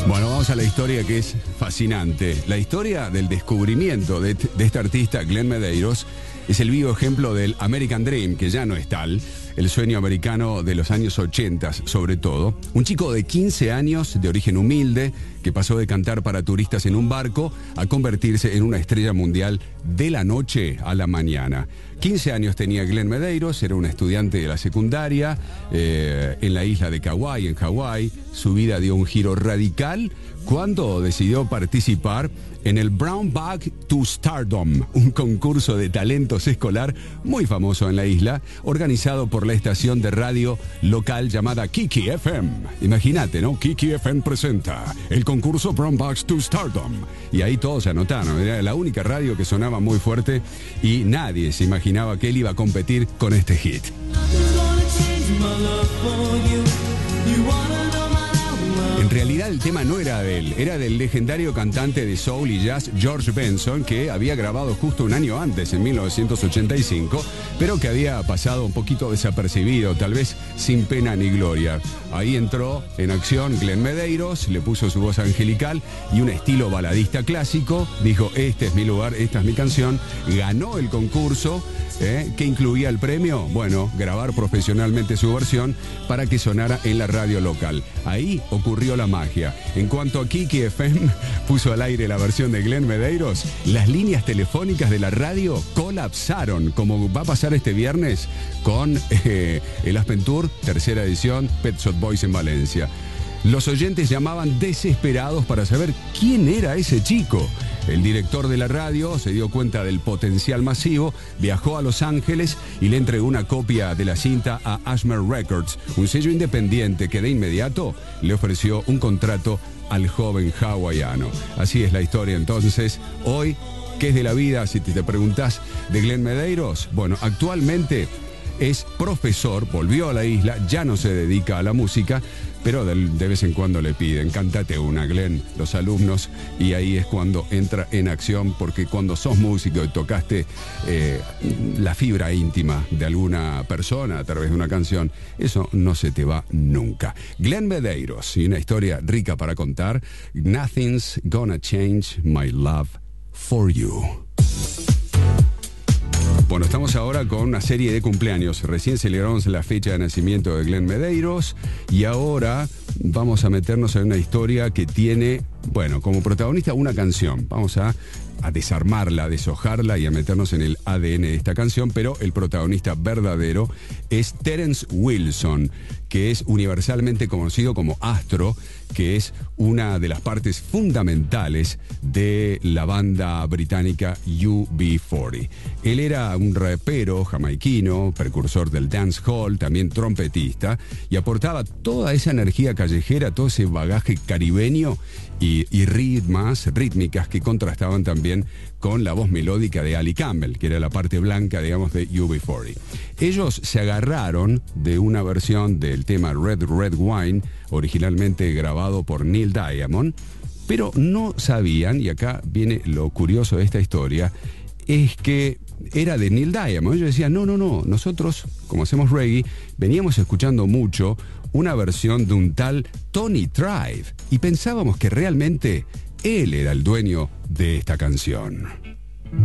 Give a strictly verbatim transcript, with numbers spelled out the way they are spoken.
Bueno, vamos a la historia que es fascinante. La historia del descubrimiento de, de este artista, Glenn Medeiros, es el vivo ejemplo del American Dream, que ya no es tal, el sueño americano de los años ochenta, sobre todo. Un chico de quince años, de origen humilde, que pasó de cantar para turistas en un barco a convertirse en una estrella mundial de la noche a la mañana. quince años tenía Glenn Medeiros, era un estudiante de la secundaria, eh, en la isla de Kauai, en Hawái. Su vida dio un giro radical cuando decidió participar en el Brown Bag to Stardom, un concurso de talentos escolar muy famoso en la isla, organizado por la estación de radio local llamada Kiki F M. Imagínate, ¿no? Kiki F M presenta el concurso Brown Bag to Stardom. Y ahí todos se anotaron. Era la única radio que sonaba muy fuerte y nadie se imaginaba que él iba a competir con este hit. En realidad el tema no era de él, era del legendario cantante de soul y jazz George Benson, que había grabado justo un año antes, en mil novecientos ochenta y cinco, pero que había pasado un poquito desapercibido, tal vez sin pena ni gloria. Ahí entró en acción Glenn Medeiros, le puso su voz angelical y un estilo baladista clásico, dijo: este es mi lugar, esta es mi canción, ganó el concurso. ¿Eh? ¿Qué incluía el premio? Bueno, grabar profesionalmente su versión para que sonara en la radio local. Ahí ocurrió la magia. En cuanto a Kiki F M puso al aire la versión de Glenn Medeiros, las líneas telefónicas de la radio colapsaron, como va a pasar este viernes con eh, el Aspen Tour, tercera edición, Pet Shop Boys en Valencia. Los oyentes llamaban desesperados para saber quién era ese chico. El director de la radio se dio cuenta del potencial masivo, viajó a Los Ángeles y le entregó una copia de la cinta a Ashmer Records, un sello independiente que de inmediato le ofreció un contrato al joven hawaiano. Así es la historia entonces. Hoy, ¿qué es de la vida? Si te preguntás de Glenn Medeiros, bueno, actualmente es profesor, volvió a la isla, ya no se dedica a la música, pero de, de vez en cuando le piden: cántate una, Glenn, los alumnos, y ahí es cuando entra en acción, porque cuando sos músico y tocaste eh, la fibra íntima de alguna persona a través de una canción, eso no se te va nunca. Glenn Medeiros, y una historia rica para contar. Nothing's gonna change my love for you. Bueno, estamos ahora con una serie de cumpleaños. Recién celebramos la fecha de nacimiento de Glenn Medeiros y ahora vamos a meternos en una historia que tiene, bueno, como protagonista una canción. Vamos a, a desarmarla, a deshojarla y a meternos en el A D N de esta canción, pero el protagonista verdadero es Terence Wilson, que es universalmente conocido como Astro, que es una de las partes fundamentales de la banda británica U B cuarenta. Él era un rapero jamaiquino, precursor del dancehall, también trompetista, y aportaba toda esa energía callejera, todo ese bagaje caribeño y, y ritmas, rítmicas que contrastaban también con la voz melódica de Ali Campbell, que era la parte blanca, digamos, de U B cuarenta. Ellos se agarraron de una versión del tema Red Red Wine, originalmente grabado por Neil Diamond, pero no sabían, y acá viene lo curioso de esta historia, es que era de Neil Diamond. Ellos decían: no, no, no, nosotros, como hacemos reggae, veníamos escuchando mucho una versión de un tal Tony Tribe, y pensábamos que realmente él era el dueño de esta canción.